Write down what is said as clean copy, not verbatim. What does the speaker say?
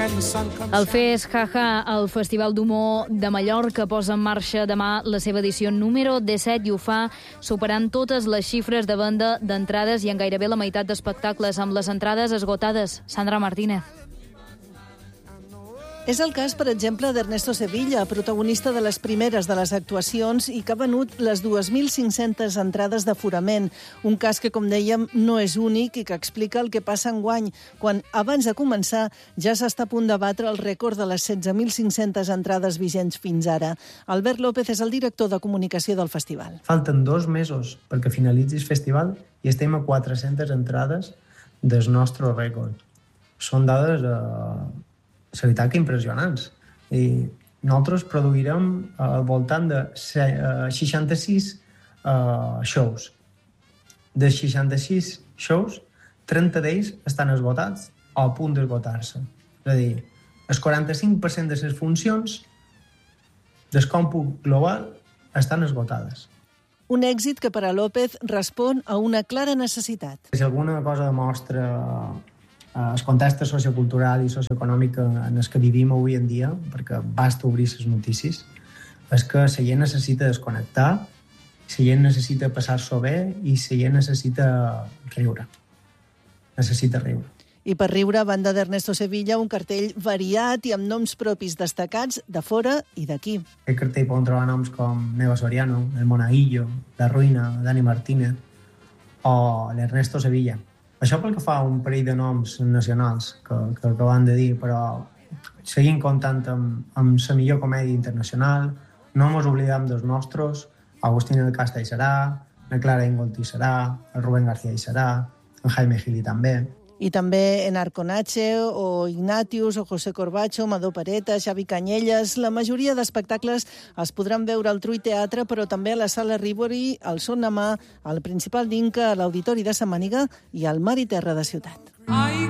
El FES Jaja, el Festival d'Humor de Mallorca, posa en marxa demà la seva edició número 17 i ho fa superant totes les xifres de venda d'entrades i en gairebé la meitat d'espectacles amb les entrades esgotades. Sandra Martínez. És el cas, per exemple, d'Ernesto Sevilla, protagonista de les primeres de les actuacions i que ha venut les 2.500 entrades d'aforament. Un cas que, com dèiem, no és únic i que explica el que passa enguany, quan, abans de començar, ja s'està a punt de batre el rècord de les 16.500 entrades vigents fins ara. Albert López és el director de comunicació del festival. Falten 2 mesos perquè finalitzi el festival i estem a 400 entrades del nostre rècord. Són dades la veritat que impressionants. I nosaltres produirem al voltant de 66 shows. De 66 shows, 30 d'ells estan esgotats o a punt d'esgotar-se. És a dir, el 45% de les funcions del còmput global estan esgotades. Un èxit que per a López respon a una clara necessitat. Si alguna cosa demostra el context sociocultural i socioeconòmic en el que vivim avui en dia, perquè basta obrir les notícies, és que la gent necessita desconnectar, la gent necessita passar-s'ho bé i la gent necessita riure. Necessita riure. I per riure, a banda d'Ernesto Sevilla, un cartell variat i amb noms propis destacats de fora i d'aquí. Aquest cartell poden trobar noms com Neva Soriano, El Monaguillo, La Ruïna, Dani Martínez o l'Ernesto Sevilla. Això pel que fa a un parell de noms nacionals que van de dir, però seguim comptant amb la millor comèdia internacional, no ens oblidem dels nostres, Agustín El Casta hi serà, la Clara Ingold hi serà, el Rubén García hi serà, en Jaime Gili també. I també en Arconache, o Ignatius, o José Corbacho, Madó Pareta, Xavi Canyelles. La majoria d'espectacles es podran veure al Trull Teatre, però també a la Sala Rivoli, al Son Namà, al Principal d'Inca, a l'Auditori de Sant Màniga i al Mar i Terra de Ciutat.